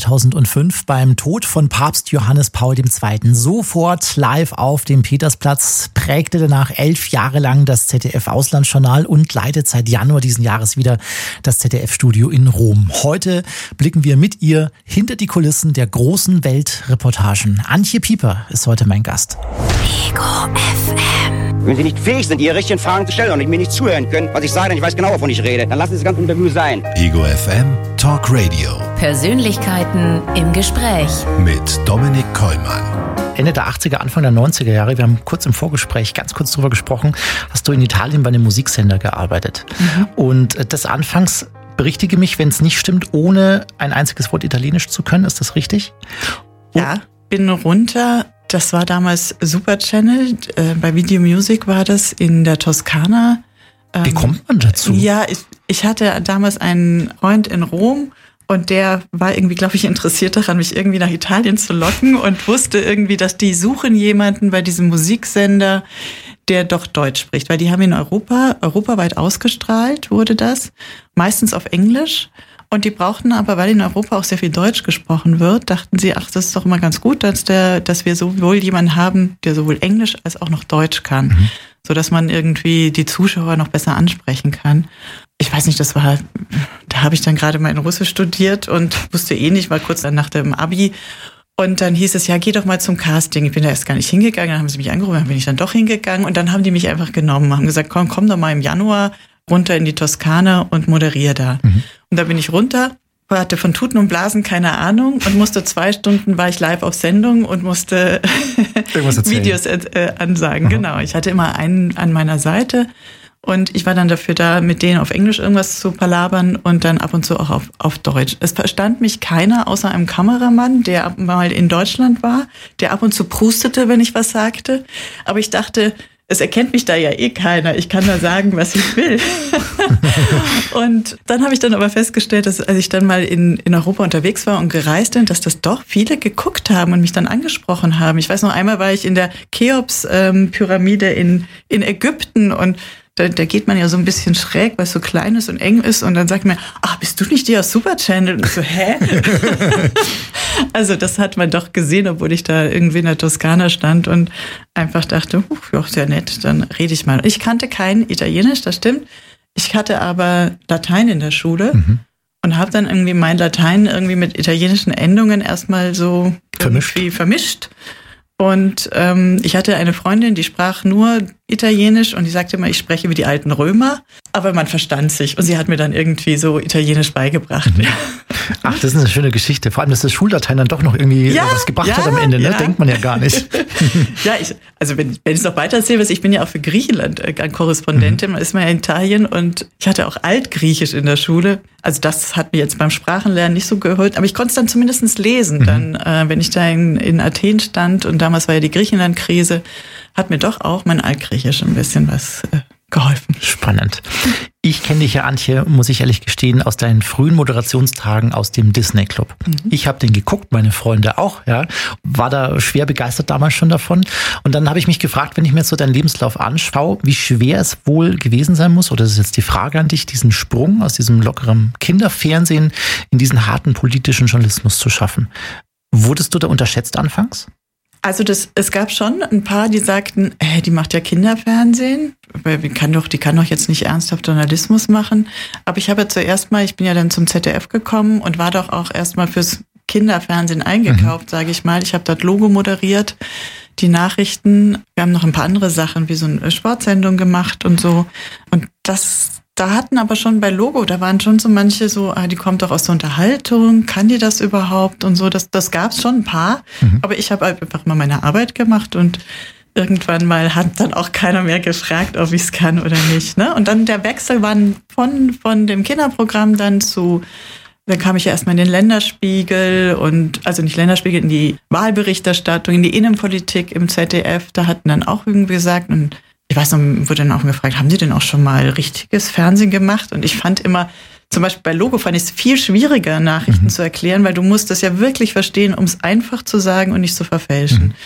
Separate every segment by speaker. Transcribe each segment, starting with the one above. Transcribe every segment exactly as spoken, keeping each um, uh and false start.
Speaker 1: zweitausendfünf beim Tod von Papst Johannes Paul der Zweite. Sofort live auf dem Petersplatz, prägte danach elf Jahre lang das Z D F-Auslandsjournal und leitet seit Januar diesen Jahres wieder das Z D F-Studio in Rom. Heute blicken wir mit ihr hinter die Kulissen der großen Weltreportagen. Antje Pieper ist heute mein Gast.
Speaker 2: Ego F M.
Speaker 3: Wenn Sie nicht fähig sind, Ihre richtigen Fragen zu stellen und mir nicht zuhören können, was ich sage, denn ich weiß genau, wovon ich rede, dann lassen Sie das ganze Interview sein.
Speaker 4: Ego F M Talk Radio.
Speaker 2: Persönlichkeiten im Gespräch.
Speaker 4: Mit Dominik Kollmann.
Speaker 1: Ende der achtziger, Anfang der neunziger Jahre, wir haben kurz im Vorgespräch ganz kurz drüber gesprochen, hast du in Italien bei einem Musiksender gearbeitet. Mhm. Und das anfangs, berichtige mich, wenn es nicht stimmt, ohne ein einziges Wort Italienisch zu können, ist das richtig?
Speaker 5: Ja, bin runter. Das war damals Super Channel. Äh, bei Video Music war das in der Toskana.
Speaker 1: Wie kommt man dazu?
Speaker 5: Ja, ich, ich hatte damals einen Freund in Rom und der war irgendwie, glaube ich, interessiert daran, mich irgendwie nach Italien zu locken und wusste irgendwie, dass die suchen jemanden bei diesem Musiksender, der doch Deutsch spricht. Weil die haben in Europa, europaweit ausgestrahlt wurde das, meistens auf Englisch. Und die brauchten aber, weil in Europa auch sehr viel Deutsch gesprochen wird, dachten sie, ach, das ist doch immer ganz gut, dass der, dass wir sowohl jemanden haben, der sowohl Englisch als auch noch Deutsch kann, mhm. so dass man irgendwie die Zuschauer noch besser ansprechen kann. Ich weiß nicht, das war, da habe ich dann gerade mal in Russisch studiert und wusste eh nicht, war kurz dann nach dem Abi. Und dann hieß es, ja, geh doch mal zum Casting. Ich bin da erst gar nicht hingegangen, dann haben sie mich angerufen, dann bin ich dann doch hingegangen und dann haben die mich einfach genommen, haben gesagt, komm, komm doch mal im Januar runter in die Toskana und moderiere da. Mhm. Und da bin ich runter, hatte von Tuten und Blasen keine Ahnung und musste zwei Stunden, war ich live auf Sendung und musste Videos äh, ansagen. Aha. Genau, ich hatte immer einen an meiner Seite und ich war dann dafür da, mit denen auf Englisch irgendwas zu palabern und dann ab und zu auch auf, auf Deutsch. Es verstand mich keiner, außer einem Kameramann, der mal in Deutschland war, der ab und zu prustete, wenn ich was sagte. Aber ich dachte, es erkennt mich da ja eh keiner. Ich kann da sagen, was ich will. Und dann habe ich dann aber festgestellt, dass als ich dann mal in, in Europa unterwegs war und gereist bin, dass das doch viele geguckt haben und mich dann angesprochen haben. Ich weiß noch, einmal war ich in der Cheops-Pyramide in, in Ägypten und Da, da geht man ja so ein bisschen schräg, weil es so klein ist und eng ist. Und dann sagt man, ach, bist du nicht die aus Super Channel? Und ich so, hä? Also das hat man doch gesehen, obwohl ich da irgendwie in der Toskana stand und einfach dachte, uh, ja, sehr nett, dann rede ich mal. Ich kannte kein Italienisch, das stimmt. Ich hatte aber Latein in der Schule mhm. und habe dann irgendwie mein Latein irgendwie mit italienischen Endungen erstmal so
Speaker 1: vermischt.
Speaker 5: irgendwie vermischt. Und ähm, ich hatte eine Freundin, die sprach nur Italienisch und die sagte immer, ich spreche wie die alten Römer, aber man verstand sich und sie hat mir dann irgendwie so Italienisch beigebracht.
Speaker 1: Mhm. Ach, das ist eine schöne Geschichte. Vor allem, dass das Schullatein dann doch noch irgendwie
Speaker 5: ja,
Speaker 1: was gebracht
Speaker 5: ja,
Speaker 1: hat am Ende, ne?
Speaker 5: Ja.
Speaker 1: Denkt man ja gar nicht.
Speaker 5: Ja, ich, also wenn, wenn ich es noch weiter erzähle, ich bin ja auch für Griechenland äh, Korrespondentin, man ist mal in Italien und ich hatte auch Altgriechisch in der Schule. Also das hat mir jetzt beim Sprachenlernen nicht so geholfen, aber ich konnte es dann zumindest lesen. Mhm. Dann, äh, wenn ich da in, in Athen stand und damals war ja die Griechenland-Krise, hat mir doch auch mein Altgriechisch ein bisschen was äh, geholfen.
Speaker 1: Spannend. Ich kenne dich ja, Antje, muss ich ehrlich gestehen, aus deinen frühen Moderationstagen aus dem Disney Club. Mhm. Ich habe den geguckt, meine Freunde auch, ja, war da schwer begeistert damals schon davon. Und dann habe ich mich gefragt, wenn ich mir jetzt so deinen Lebenslauf anschaue, wie schwer es wohl gewesen sein muss, oder das ist jetzt die Frage an dich, diesen Sprung aus diesem lockeren Kinderfernsehen in diesen harten politischen Journalismus zu schaffen. Wurdest du da unterschätzt anfangs?
Speaker 5: Also das, es gab schon ein paar, die sagten, hey, die macht ja Kinderfernsehen, die kann doch, die kann doch jetzt nicht ernsthaft Journalismus machen. Aber ich habe ja zuerst mal, ich bin ja dann zum Z D F gekommen und war doch auch erstmal fürs Kinderfernsehen eingekauft, mhm. sage ich mal. Ich habe dort Logo moderiert, die Nachrichten. Wir haben noch ein paar andere Sachen, wie so eine Sportsendung gemacht und so. Und das Da hatten aber schon bei Logo, da waren schon so manche so, ah, die kommt doch aus der Unterhaltung, kann die das überhaupt und so, das, das gab's schon ein paar, mhm. aber ich habe einfach mal meine Arbeit gemacht und irgendwann mal hat dann auch keiner mehr gefragt, ob ich es kann oder nicht, ne? Und dann der Wechsel war von, von dem Kinderprogramm dann zu, dann kam ich ja erstmal in den Länderspiegel und, also nicht Länderspiegel, in die Wahlberichterstattung, in die Innenpolitik im Z D F, da hatten dann auch irgendwie gesagt und ich weiß noch, wurde dann auch gefragt, haben Sie denn auch schon mal richtiges Fernsehen gemacht? Und ich fand immer, zum Beispiel bei Logo fand ich es viel schwieriger, Nachrichten mhm. zu erklären, weil du musst das ja wirklich verstehen, um es einfach zu sagen und nicht zu verfälschen. Mhm.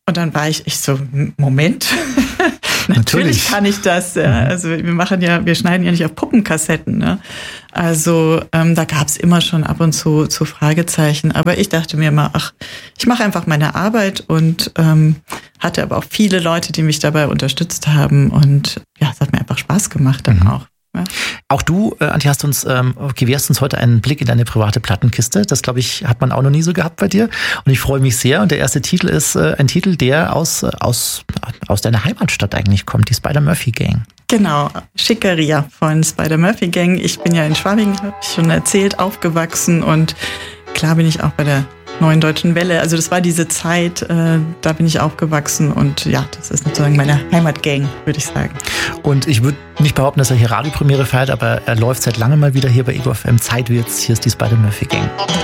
Speaker 5: Und dann war ich, ich so, Moment, natürlich.
Speaker 1: Natürlich
Speaker 5: kann ich das. Ja. Also wir machen ja, wir schneiden ja nicht auf Puppenkassetten. Ne? Also ähm, da gab es immer schon ab und zu, zu Fragezeichen. Aber ich dachte mir mal, ach, ich mache einfach meine Arbeit und ähm, hatte aber auch viele Leute, die mich dabei unterstützt haben. Und ja, es hat mir einfach Spaß gemacht dann mhm. auch. Ja.
Speaker 1: Auch du, äh, Antje, hast uns, ähm, gewährst uns heute einen Blick in deine private Plattenkiste. Das, glaube ich, hat man auch noch nie so gehabt bei dir. Und ich freue mich sehr. Und der erste Titel ist äh, ein Titel, der aus, aus, aus deiner Heimatstadt eigentlich kommt, die Spider-Murphy Gang.
Speaker 5: Genau, Schickeria von Spider-Murphy Gang. Ich bin ja in Schwabing, habe ich schon erzählt, aufgewachsen. Und klar bin ich auch bei der Neuen Deutschen Welle. Also das war diese Zeit, äh, da bin ich aufgewachsen und ja, das ist sozusagen meine Heimatgang, würde ich sagen.
Speaker 1: Und ich würde nicht behaupten, dass er hier Radiopremiere feiert, aber er läuft seit langem mal wieder hier bei Ego F M. Zeit wird's. Hier ist die Spider-Murphy Gang.